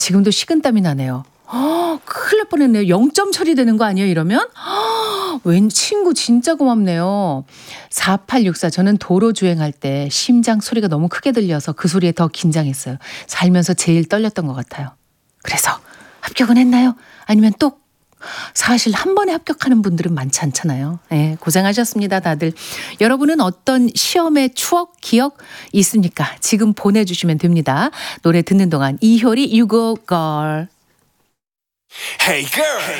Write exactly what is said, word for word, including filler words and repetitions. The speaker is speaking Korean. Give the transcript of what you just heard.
지금도 식은땀이 나네요. 어, 큰일 날 뻔했네요. 영 점 처리되는 거 아니에요, 이러면? 어, 웬 친구 진짜 고맙네요. 사팔육사 저는 도로 주행할 때 심장 소리가 너무 크게 들려서 그 소리에 더 긴장했어요. 살면서 제일 떨렸던 것 같아요. 그래서 합격은 했나요? 아니면 또 사실 한 번에 합격하는 분들은 많지 않잖아요. 네, 고생하셨습니다, 다들. 여러분은 어떤 시험의 추억, 기억 있습니까? 지금 보내주시면 됩니다. 노래 듣는 동안 이효리 You Go Girl. Hey girl.